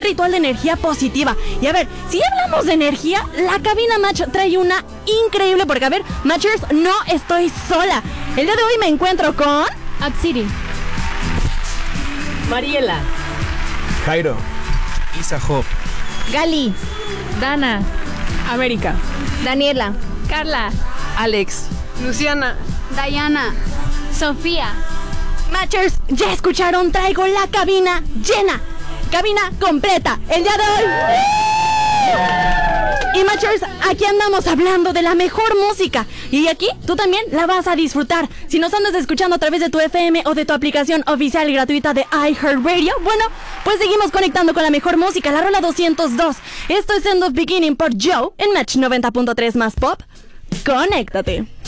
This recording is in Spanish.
ritual de energía positiva. Y a ver, si hablamos de energía, la cabina Match trae una increíble, porque a ver, Matchers, no estoy sola. El día de hoy me encuentro con... Atsiri, Mariela, Jairo, Isa Job, Gali, Dana, América, Daniela, Carla, Alex, Luciana, Dayana, Sofía. Matchers, ya escucharon, traigo la cabina llena. Cabina completa el día de hoy. Y Matchers, aquí andamos hablando de la mejor música. Y aquí tú también la vas a disfrutar. Si nos andas escuchando a través de tu FM o de tu aplicación oficial y gratuita de iHeartRadio, bueno, pues seguimos conectando con la mejor música, la rola 202. Esto es End of Beginning por Joe en Match 90.3 más Pop. Conéctate.